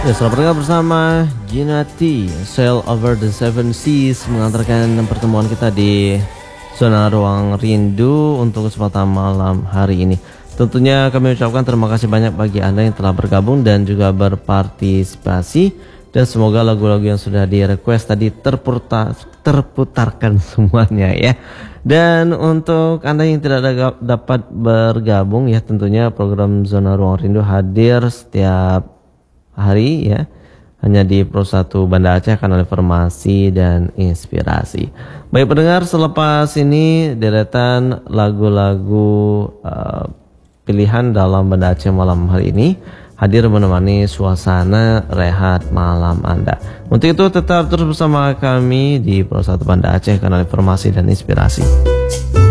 Ya, selamat bergabung bersama Ginati Sail Over the Seven Seas, mengantarkan pertemuan kita di zona ruang rindu untuk kesempatan malam hari ini. Tentunya kami ucapkan terima kasih banyak bagi Anda yang telah bergabung dan juga berpartisipasi, dan semoga lagu-lagu yang sudah di request tadi terputarkan semuanya ya. Dan untuk Anda yang tidak dapat bergabung ya, tentunya program Zona Ruang Rindu hadir setiap hari ya, hanya di Pro 1 Banda Aceh, kanal informasi dan inspirasi. Baik pendengar, selepas ini deretan lagu-lagu pilihan dalam Banda Aceh malam hari ini hadir menemani suasana rehat malam Anda. Untuk itu tetap terus bersama kami di Pro 1 Banda Aceh, kanal informasi dan inspirasi.